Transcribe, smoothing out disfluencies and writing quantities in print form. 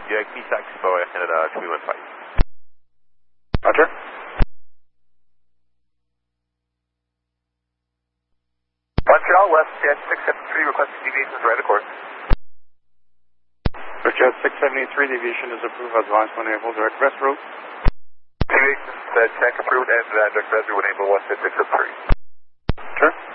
direct taxi for Air Canada 315. Roger. Montreal, WestJet 673, requesting deviations right of course. WestJet 673, deviation is approved, advance when able, direct rest route. Deviations check approved and direct rest route enable WestJet 673. Sure.